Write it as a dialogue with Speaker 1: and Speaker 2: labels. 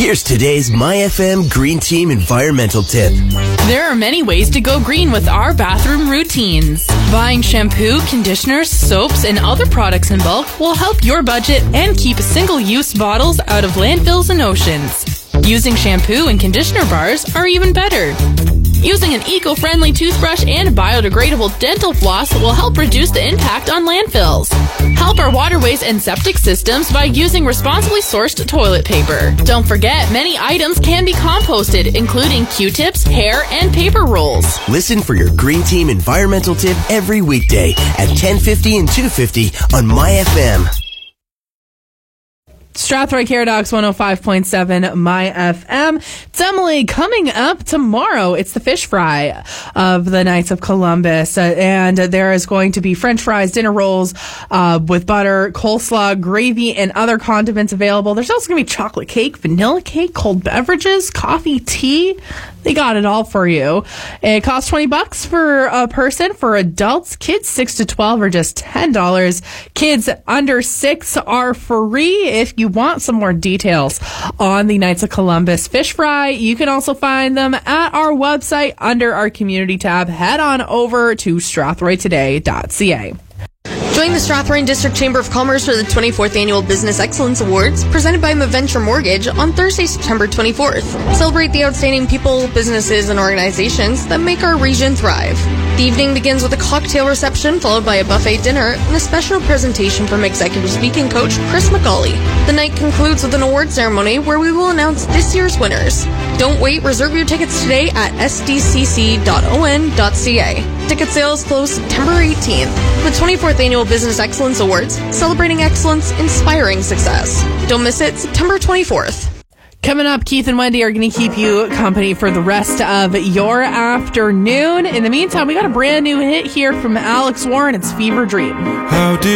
Speaker 1: Here's today's MyFM Green Team environmental tip.
Speaker 2: There are many ways to go green with our bathroom routines. Buying shampoo, conditioners, soaps, and other products in bulk will help your budget and keep single-use bottles out of landfills and oceans. Using shampoo and conditioner bars are even better. Using an eco-friendly toothbrush and biodegradable dental floss will help reduce the impact on landfills. Help our waterways and septic systems by using responsibly sourced toilet paper. Don't forget, many items can be composted, including Q-tips, hair, and paper rolls.
Speaker 1: Listen for your Green Team environmental tip every weekday at 10:50 and 2:50 on MyFM.
Speaker 2: Strathroy Caradox 105.7 My FM. It's Emily. Coming up tomorrow, it's the fish fry of the Knights of Columbus. And there is going to be French fries, dinner rolls with butter, coleslaw, gravy, and other condiments available. There's also going to be chocolate cake, vanilla cake, cold beverages, coffee, tea. They got it all for you. It costs $20 for a person. For adults, kids 6 to 12 are just $10. Kids under 6 are free. If you want some more details on the Knights of Columbus fish fry, you can also find them at our website under our community tab. Head on over to strathroytoday.ca.
Speaker 3: Join the Strathroy District Chamber of Commerce for the 24th Annual Business Excellence Awards, presented by Maventure Mortgage on Thursday, September 24th. Celebrate the outstanding people, businesses, and organizations that make our region thrive. The evening begins with a cocktail reception, followed by a buffet dinner, and a special presentation from executive speaking coach Chris McCauley. The night concludes with an award ceremony where we will announce this year's winners. Don't wait, reserve your tickets today at sdcc.on.ca. Ticket sales close September 18th. The 24th Annual Business Excellence Awards, celebrating excellence, inspiring success. Don't miss it, September 24th.
Speaker 2: Coming up, Keith and Wendy are going to keep you company for the rest of your afternoon. In the meantime, we got a brand new hit here from Alex Warren. It's Fever Dream.
Speaker 4: How did